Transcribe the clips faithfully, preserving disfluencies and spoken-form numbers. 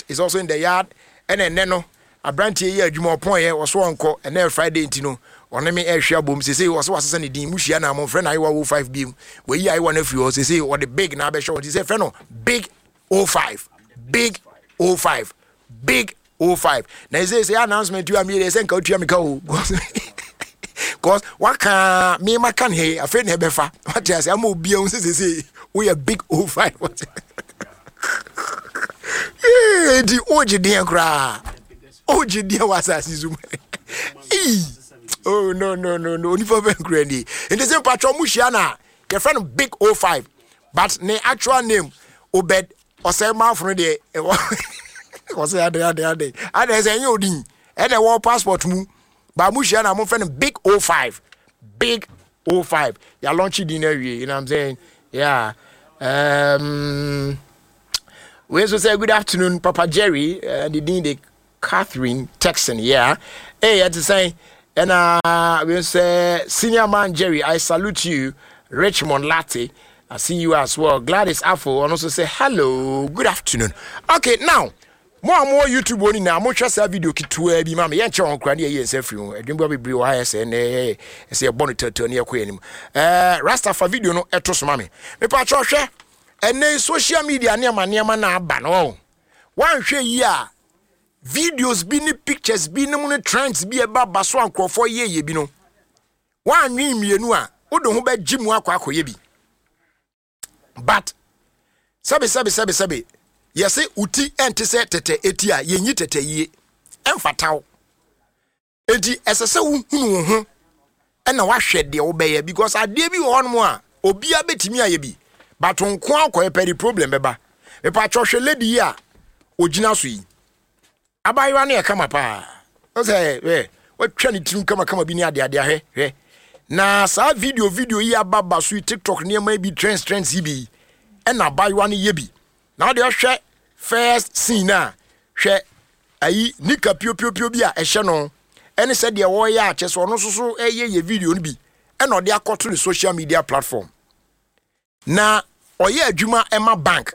is also in the yard. And then no, a branch here, you more point here was one call and then Friday intino. On me air share boom, say was was a di Mushiana, my friend. I want five beam. Where I want if you say what the big nabe show. He say, friend, big oh five, big oh five, big oh five. Now he says the announcement you are me, they send out to me go. Because what can me, my can hey, a friend have befa. What I say, I'm be on say, we are big oh five. Yeah, the O G D cry. O G D was as Zoom. Oh, no, no, no, no, only for Granny. In the same patron Mushiana, your friend big oh five, but the actual name, Obed, or say mouth from the was the other day. And there's a new thing, and a war passport move. But Mushiana, my friend, big oh five, big oh five. You're launching dinner, you know what I'm saying? Yeah. Um, we also say good afternoon, Papa Jerry, uh, the Dean, the Catherine Texan, yeah. Hey, I had to say, and uh, we say, Senior Man Jerry, I salute you, Richmond Latte. I see you as well. Gladys Afo, and also say hello, good afternoon. Okay, now. More and more YouTube only now. More just a video kit to be mammy. Yancha on Cranny, yes, if you a dream will be blue eyes and a say a bonnet to near Queen. Uh, Rasta for video no etos mammy. Me patrosha and then social media near my near man ban. Oh, one share ya videos, bini pictures, bini trends be about Baswan Cro for ye, ye bino. One name ye noa, Udo Hube Jim Wako yebi. But Sabi Sabi Sabi Sabi. Yes, uti ente se tete etia yenyi tete yi emfataw enti esese hunu ho ena wa hwede wo beye because ade bi wo no a obi abetimi aye bi but nko akoye peri problem beba me pa chwohwe lady a ogina so yi abayiwa na e kama pa o say we watwa ni tirim kama kama bi ni ade ade ahwe hwe na sa video video yi ababa so TikTok ne ma bi trends trends yi bi ena abayiwa ne ye bi now they share first scene na share ayi nika pio pio pio bi a ehye no ene said de wo ya ache so no so so eye ye video no bi ene ode akoto the social media platform na oye adwuma ema bank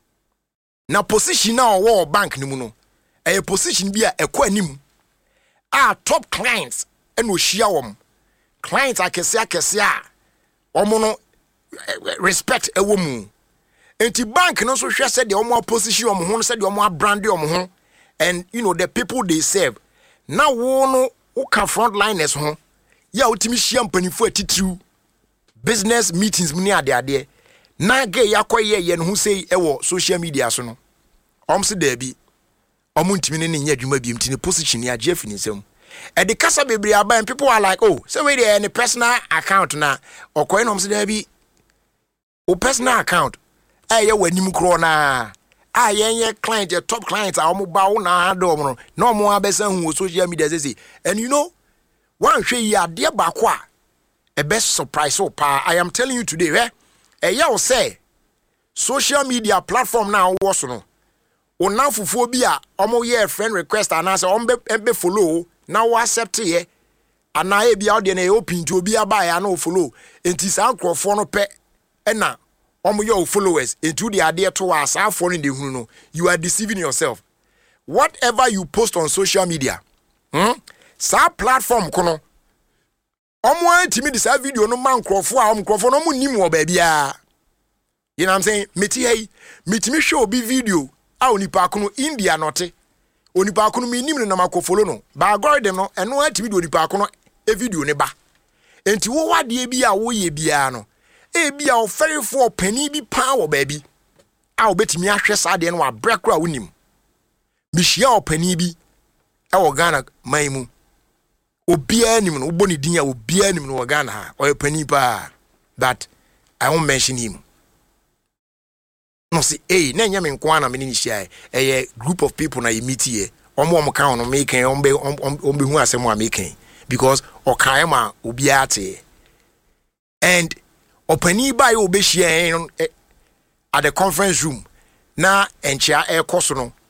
na position na owo bank ni mu no eye position bi a ekọ anim a top clients ene ohia wom clients akese akese a omo no respect ewo mu. Enti bank no so hwe said the omo position omo ho said the omo brand omo ho and you know the people they serve now wo no wo ka frontliners ho ya utimi hia mpanifo atitiriu business meetings muni ade ade na ge yakoye ye no ho sei ewo social media so no omse da bi omo ntimi ne nya adwuma bi mtini position ya je finisem e de kasa bebre aban people are like oh so we dey any personal account na okoye no omse da bi o personal account aye wanim kro na aye ye client your top clients are omo ba wo na do omo no omo abesa hu social media say and you know one hwe ya de ba ko a e best surprise o pa I am telling you today eh e ya o say social media platform now wo so no ona fufuo bi a omo ye friend request ana say ombe embe follow na wo accept ye ana e bia de na e open to obi aba ya na follow enti sa nkrofo no pe e na omo your followers into the idea to us are following the hunu. You are deceiving yourself. Whatever you post on social media, hmm? Sa platform kono. Omo antimi this video no man crofo a omo crofo no mo nim wo ba bia. You know what I'm saying? Meti hey, metimi show bi video a onipa kono India note. Onipa kono me nim na makofolo no. Ba algorithm no eno antimi do onipa kono e video ne ba. Enti wo wade bia wo ye bia no. E bia o ferry for penny bi power baby a obetimi ahwe sade no abrekra wonim bihia o penny bi e wo Ghana maimu obia nim no oboni din ya obia nim no Ghana ha o penny pa that I won't mention him no see eh na nya me nko ana me ni hia eh group of people na you meet here omo omo kan no make kan ombe ombe hu asem a make because o kan ma obia ate and opani by obehia at the conference room na enchia e koso no